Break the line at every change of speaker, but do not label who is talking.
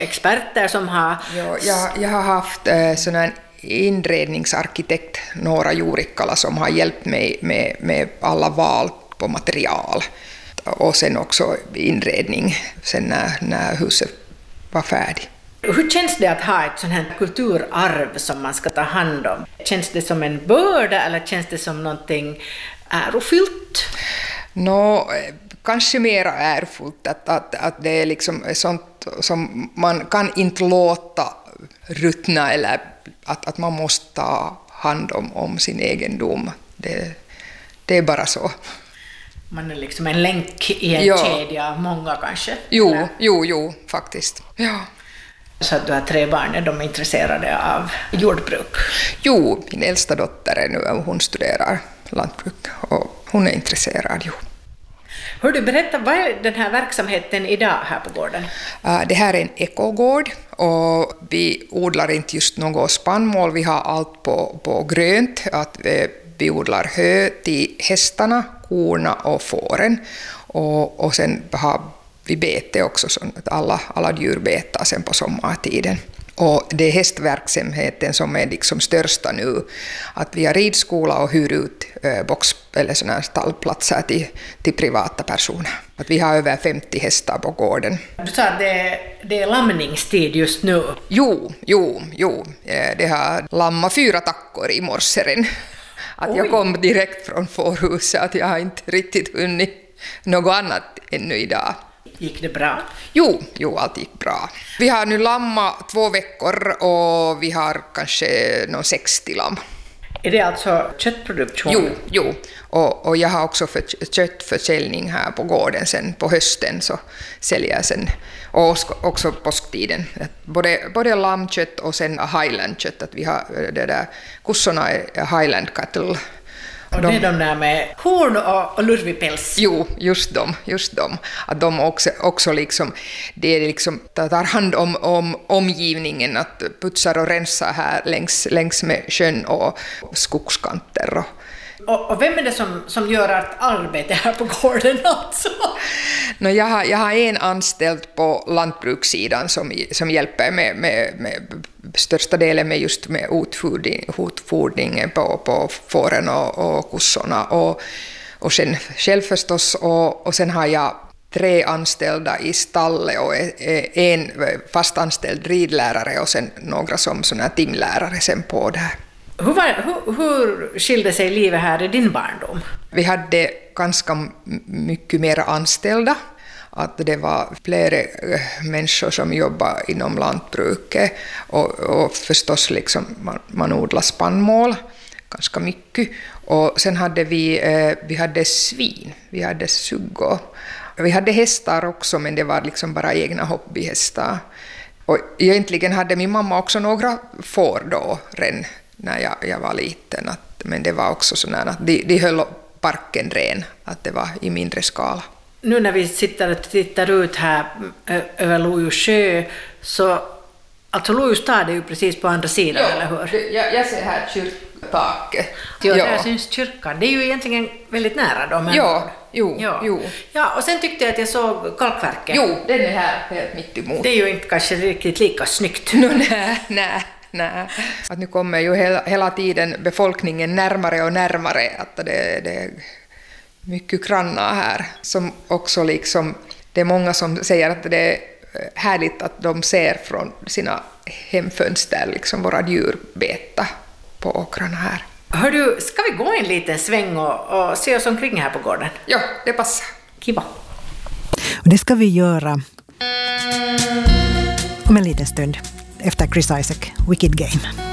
experter som har...
Ja, jag har haft sån här inredningsarkitekt Noora Juurikkala som har hjälpt mig med alla val på material och sen också inredning sen när huset var färdigt.
Hur känns det att ha ett sånt här kulturarv som man ska ta hand om? Känns det som en börda eller känns det som någonting ärofyllt?
Kanske mer ärofyllt att det är liksom sånt som man kan inte låta ruttna eller att man måste ta hand om sin egendom. Det är bara så.
Man är liksom en länk i en kedja av många kanske?
Jo, faktiskt. Ja.
Så att du har 3 barn, är de intresserade av jordbruk?
Jo, min äldsta dotter är nu, hon studerar lantbruk och hon är intresserad, jo.
Hör du, berätta, vad är den här verksamheten idag här på gården?
Det här är en ekogård och vi odlar inte just något spannmål, vi har allt på grönt, att vi odlar hö till hästarna, korna och fåren och sen har vi bete också, så att alla djur betar sen på sommartiden. Och det är hästverksamheten som är liksom största nu, att vi har ridskola och hyr ut eller såna här stallplatser till privata personer. Att vi har över 50 hästar på gården.
Du sa att det är lamningstid just nu.
Jo. Det har lammat 4 tackor i morse. Att jag kom direkt från fårhuset, att jag har inte riktigt hunnit något annat ännu idag.
Gick det bra?
Jo, allt gick bra. Vi har nu lamma 2 veckor och vi har kanske 60 lamm.
Är det alltså köttproduktion?
Jo. Och jag har också köttförsäljning här på gården sen på hösten, så säljer jag sen, och också påsktiden. Både lammkött och sen highlandkött, att vi har det där, kossorna är highland cattle.
Och det är de där med horn och lurvipäls?
Jo, just de. Att de också liksom, det är liksom, tar hand om omgivningen, att putsar och rensar här längs med sjön och skogskanter.
Och vem är det som gör ert arbete här på gården alltså?
Jag har en anställd på lantbrukssidan som hjälper med största delen med just med utfodringen på fåren och kossorna och sen själv förstås, och sen har jag 3 anställda i stallet och en fast anställd ridlärare och sen några som såna timlärare sen på det här.
Hur skilde sig livet här i din barndom?
Vi hade ganska mycket mer anställda. Att det var flera människor som jobbade inom lantbruket och förstås liksom man odlade spannmål ganska mycket. Och sen hade vi hade svin, vi hade suggor. Vi hade hästar också, men det var liksom bara egna hobbyhästar. Och egentligen hade min mamma också några får då redan när jag var liten, men det var också så att de höll parken ren, att det var i mindre skala.
Nu när vi sitter och tittar ut här över Lojus sjö, så alltså Lojus stad är ju precis på andra sidan, eller hur?
Jag ser här kyrktaket.
Ja, där syns kyrkan. Det är ju egentligen väldigt nära dem.
Jo.
Ja, och sen tyckte jag att jag såg kalkverket.
Jo, den är här helt mitt emot.
Det är ju inte kanske riktigt lika snyggt.
Nej. Att nu kommer ju hela tiden befolkningen närmare och närmare, att det är mycket grannar här som också liksom, det är många som säger att det är härligt att de ser från sina hemfönster liksom våra djur beta på åkrarna här.
Hör du, ska vi gå en liten sväng och se oss omkring här på gården?
Ja, det passar.
Kiva.
Och det ska vi göra om en liten stund efter Chris Isaak, Wicked Game.